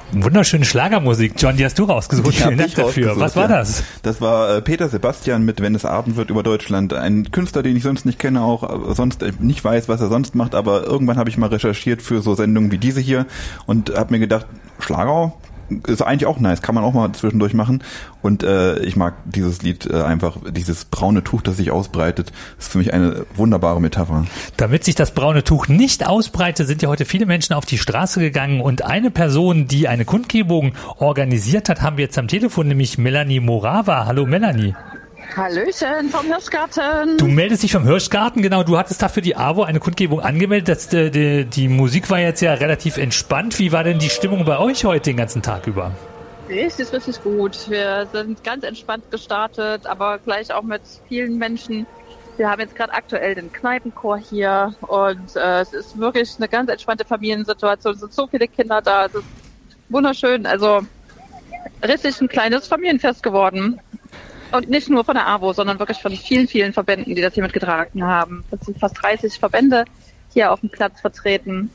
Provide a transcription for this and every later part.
Wunderschöne Schlagermusik. John, die hast du rausgesucht. Vielen Dank dafür. Was war das? Das war Peter Sebastian mit Wenn es Abend wird über Deutschland. Ein Künstler, den ich sonst nicht kenne, auch sonst nicht weiß, was er sonst macht, aber irgendwann habe ich mal recherchiert für so Sendungen wie diese hier und habe mir gedacht, Schlager ist eigentlich auch nice, kann man auch mal zwischendurch machen. Und ich mag dieses Lied einfach, dieses braune Tuch, das sich ausbreitet, ist für mich eine wunderbare Metapher. Damit sich das braune Tuch nicht ausbreitet, sind ja heute viele Menschen auf die Straße gegangen und eine Person, die eine Kundgebung organisiert hat, haben wir jetzt am Telefon, nämlich Melanie Morava. Hallo Melanie. Hallöchen vom Hirschgarten. Du meldest dich vom Hirschgarten, genau. Du hattest da für die AWO eine Kundgebung angemeldet. Die Musik war jetzt ja relativ entspannt. Wie war denn die Stimmung bei euch heute den ganzen Tag über? Richtig gut. Wir sind ganz entspannt gestartet, aber gleich auch mit vielen Menschen. Wir haben jetzt gerade aktuell den Kneipenchor hier und es ist wirklich eine ganz entspannte Familiensituation. Es sind so viele Kinder da. Es ist wunderschön. Also richtig ein kleines Familienfest geworden. Und nicht nur von der AWO, sondern wirklich von vielen Verbänden, die das hier mitgetragen haben. Das sind fast 30 Verbände hier auf dem Platz vertreten.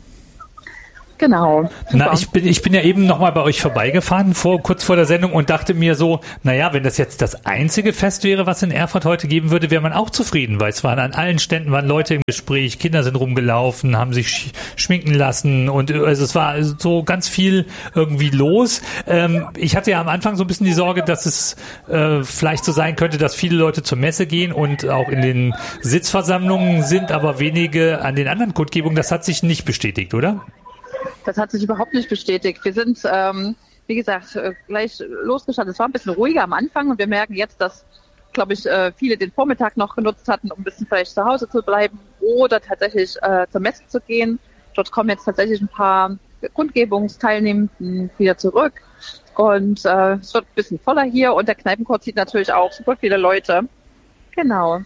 Genau. Na, ich bin ja eben nochmal bei euch vorbeigefahren, kurz vor der Sendung und dachte mir so, naja, wenn das jetzt das einzige Fest wäre, was in Erfurt heute geben würde, wäre man auch zufrieden, weil es waren an allen Ständen waren Leute im Gespräch, Kinder sind rumgelaufen, haben sich schminken lassen und also es war so ganz viel irgendwie los. Ich hatte ja am Anfang so ein bisschen die Sorge, dass es vielleicht so sein könnte, dass viele Leute zur Messe gehen und auch in den Sitzversammlungen sind, aber wenige an den anderen Kundgebungen. Das hat sich nicht bestätigt, oder? Das hat sich überhaupt nicht bestätigt. Wir sind, wie gesagt, gleich losgestartet. Es war ein bisschen ruhiger am Anfang und wir merken jetzt, dass, glaube ich, viele den Vormittag noch genutzt hatten, um ein bisschen vielleicht zu Hause zu bleiben oder tatsächlich zur Messe zu gehen. Dort kommen jetzt tatsächlich ein paar Kundgebungsteilnehmenden wieder zurück und es wird ein bisschen voller hier und der Kneipenchor zieht natürlich auch super viele Leute. Genau.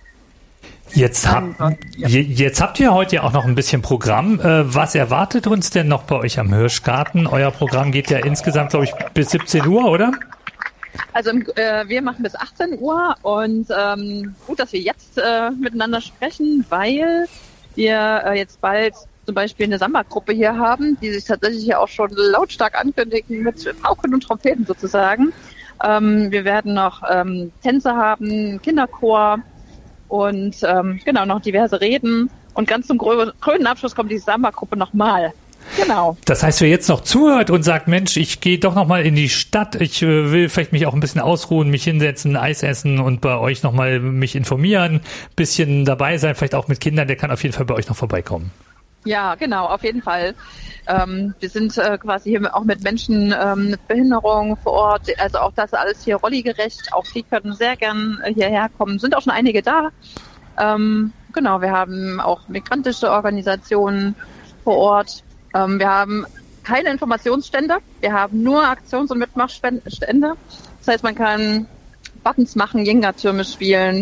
Jetzt habt ihr heute ja auch noch ein bisschen Programm. Was erwartet uns denn noch bei euch am Hirschgarten? Euer Programm geht ja insgesamt, glaube ich, bis 17 Uhr, oder? Also wir machen bis 18 Uhr und gut, dass wir jetzt miteinander sprechen, weil wir jetzt bald zum Beispiel eine Samba-Gruppe hier haben, die sich tatsächlich hier auch schon lautstark ankündigen mit Pauken und Trompeten sozusagen. Wir werden noch Tänze haben, Kinderchor, und genau, noch diverse Reden. Und ganz zum krönenden Abschluss kommt die Samba-Gruppe nochmal. Genau. Das heißt, wer jetzt noch zuhört und sagt, Mensch, ich gehe doch nochmal in die Stadt, ich will vielleicht mich auch ein bisschen ausruhen, mich hinsetzen, Eis essen und bei euch nochmal mich informieren, bisschen dabei sein, vielleicht auch mit Kindern, der kann auf jeden Fall bei euch noch vorbeikommen. Ja, genau, auf jeden Fall. Wir sind quasi hier auch mit Menschen mit Behinderung vor Ort, also auch das alles hier rolligerecht, auch die können sehr gern hierher kommen, sind auch schon einige da. Genau, wir haben auch migrantische Organisationen vor Ort. Wir haben keine Informationsstände, wir haben nur Aktions- und Mitmachstände. Das heißt, man kann Buttons machen, Jenga-Türme spielen.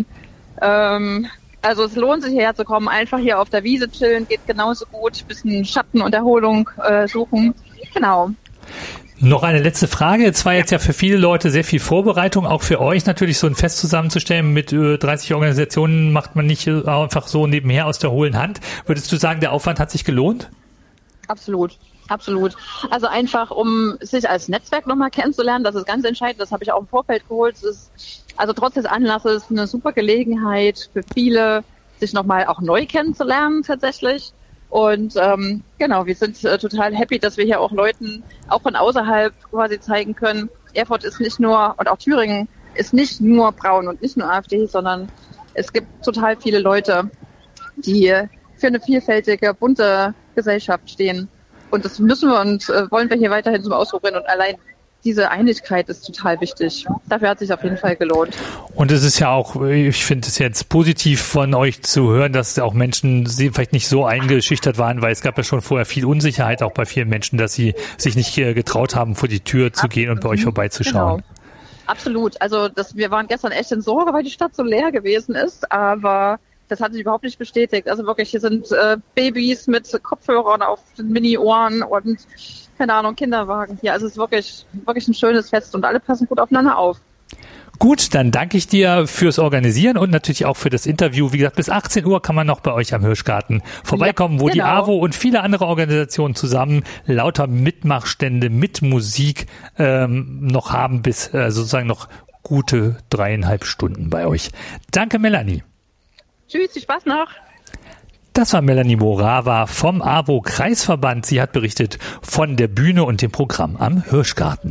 Also es lohnt sich hierher zu kommen, einfach hier auf der Wiese chillen, geht genauso gut, bisschen Schatten und Erholung suchen. Genau. Noch eine letzte Frage. Es war jetzt ja für viele Leute sehr viel Vorbereitung, auch für euch natürlich so ein Fest zusammenzustellen. Mit 30 Organisationen macht man nicht einfach so nebenher aus der hohlen Hand. Würdest du sagen, der Aufwand hat sich gelohnt? Absolut. Also einfach, um sich als Netzwerk nochmal kennenzulernen, das ist ganz entscheidend, das habe ich auch im Vorfeld geholt. Es ist also trotz des Anlasses eine super Gelegenheit für viele, sich nochmal auch neu kennenzulernen tatsächlich. Und genau, wir sind total happy, dass wir hier auch Leuten auch von außerhalb quasi zeigen können, Erfurt ist nicht nur, und auch Thüringen ist nicht nur braun und nicht nur AfD, sondern es gibt total viele Leute, die für eine vielfältige, bunte Gesellschaft stehen. Und das müssen wir und wollen wir hier weiterhin zum Ausdruck bringen. Und allein diese Einigkeit ist total wichtig. Dafür hat es sich auf jeden Fall gelohnt. Und es ist ja auch, ich finde es jetzt positiv von euch zu hören, dass auch Menschen vielleicht nicht so eingeschüchtert waren, weil es gab ja schon vorher viel Unsicherheit auch bei vielen Menschen, dass sie sich nicht getraut haben, vor die Tür zu gehen und bei euch vorbeizuschauen. Genau. Absolut. Also wir waren gestern echt in Sorge, weil die Stadt so leer gewesen ist, aber das hat sich überhaupt nicht bestätigt. Also wirklich, hier sind Babys mit Kopfhörern auf den Mini-Ohren und, keine Ahnung, Kinderwagen hier. Also es ist wirklich ein schönes Fest und alle passen gut aufeinander auf. Gut, dann danke ich dir fürs Organisieren und natürlich auch für das Interview. Wie gesagt, bis 18 Uhr kann man noch bei euch am Hirschgarten vorbeikommen, wo die AWO und viele andere Organisationen zusammen lauter Mitmachstände mit Musik noch haben, bis sozusagen noch gute 3,5 Stunden bei euch. Danke, Melanie. Tschüss, viel Spaß noch. Das war Melanie Morawa vom AWO-Kreisverband. Sie hat berichtet von der Bühne und dem Programm am Hirschgarten.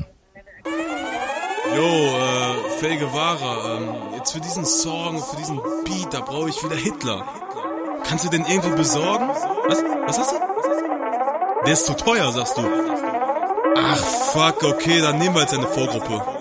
Che Guevara, jetzt für diesen Song, für diesen Beat, da brauche ich wieder Hitler. Kannst du den irgendwie besorgen? Was hast du? Der ist zu teuer, sagst du. Ach, fuck, okay, dann nehmen wir jetzt eine Vorgruppe.